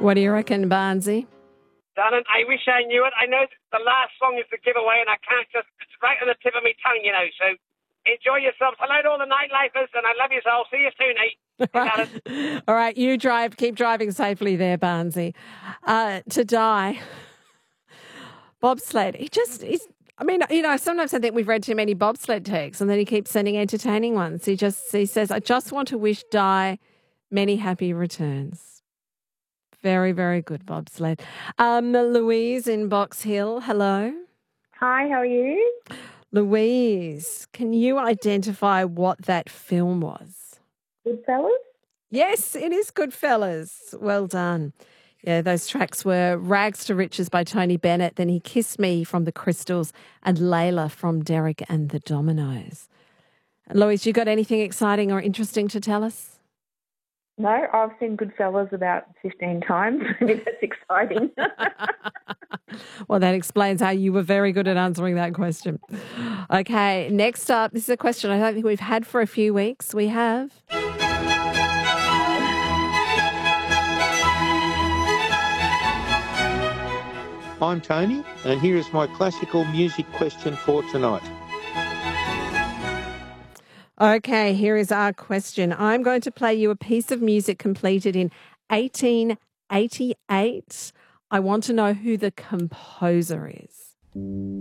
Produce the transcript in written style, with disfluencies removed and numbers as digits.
What do you reckon, Barnsey? Darling, I wish I knew it. I know the last song is the giveaway, and I can't just, it's right on the tip of my tongue, you know, so enjoy yourself. Hello to all the nightlifers, and I love you all. See you soon, eh? All right, you keep driving safely there, Barnsey. To die. Bobsled. Sometimes I think we've read too many bobsled texts, and then he keeps sending entertaining ones. He says, I just want to wish Di many happy returns. Very, very good, bobsled. Louise in Box Hill, hello. Hi, how are you? Louise, can you identify what that film was? Goodfellas? Yes, it is Goodfellas. Well done. Yeah, those tracks were Rags to Riches by Tony Bennett, then He Kissed Me from the Crystals, and Layla from Derek and the Dominoes. Louise, you got anything exciting or interesting to tell us? No, I've seen Goodfellas about 15 times. Maybe that's exciting. Well, that explains how you were very good at answering that question. Okay, next up, this is a question I don't think we've had for a few weeks. We have. I'm Tony, and here is my classical music question for tonight. Okay, here is our question. I'm going to play you a piece of music completed in 1888. I want to know who the composer is.